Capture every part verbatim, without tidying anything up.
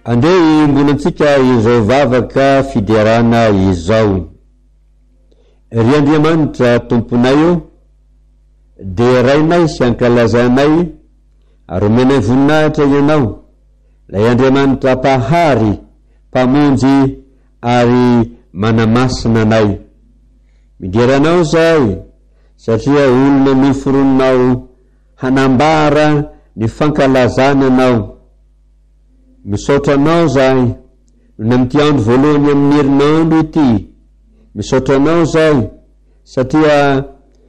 Andeha imbolantsika izao vavaka fiderana izao. Ry Andriamanitra tomponay io, de rainay sy ankalazanay, ary omenay voninahitra ianao, lay Andriamanitra pahary, pamonjy ary manamasina anay. Mideranao zahay, satria olona noforoninao hanambara ny fankalazananao. Misaotranao zahay, na amty andro voalohany amin'ny herinandro ity. Misaotranao zahay, satria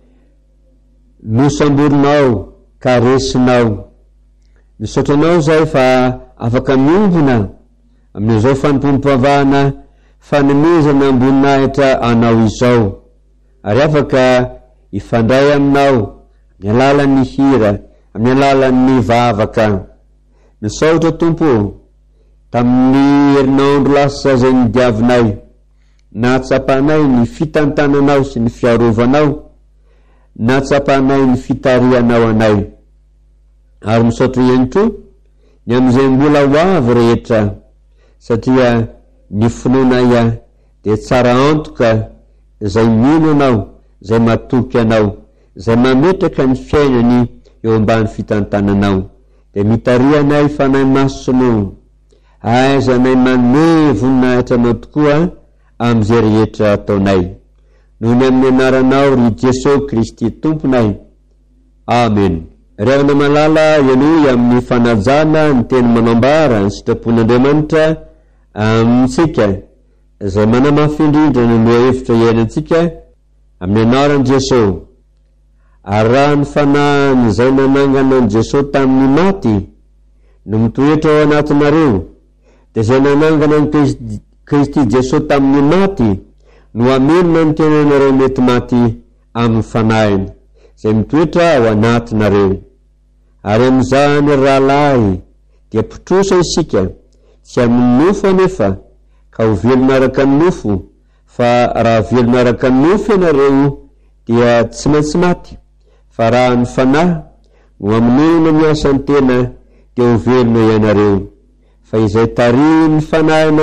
nosamborinao, karesinao. Misaotranao zahay fa afaka miombona amin'izao fanimpom-pavahana fanomezana amboninahitra anao izao, ary afaka ifandray aminao amin'ny alalan'ny hira, amin'ny alalan'ny vavaka. Misaotra Tompo, tamin'ny herinandro lasa zay nidiavinay, natsapanay ny fitantananao sy ny fiarovanao, natsapanay ny fitarianao anay. Ary misaotra ihany koa ny am'izay mbola hoavy rehetra, satria ny finoana de tsara antoka zay mino anao, zay matoky anao, zay mametraka ny fiainany eo ambany fitantananao. De mitarianay fanay masono, aizanay manome voninahitra anao tokoa am'izay rehetra ataonay. Noho ny amin'ny anaranao ry Jesosy Kristy Tomponay. Amen. Ry avana malala ianoy amin'ny fanajana ny teny manambara ny sitrapon'Andriamanitra amintsika, zay manamafindrindra ny loha hevitra iainantsika amin'ny anaran'i Jesosy. Ary raha ny fanahiny zay nanangana an Jesosy tamin'ny maty no mitoetra ao anatinareo, de zay nanangana ny Kristy Jesosy tamin'ny maty no amenona ny tenanareo mety maty amin'ny fanahiny zay mitoetra ao anatinareo. Ary am'izany rahalahy dia pitrosa isika, tsy amin'ny nofo anefa ka ho velona araka ny nofo, fa raha velona araka ny nofo ianareo dia tsy maintsy maty. Fa raha ny fanahy no amin'ino miasa ny tena dia ho velona ianareo. Fa izay tarin'ny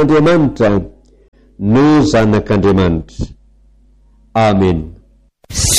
fanahin'Andriamanitra no zanak'Andriamanitra. Amen.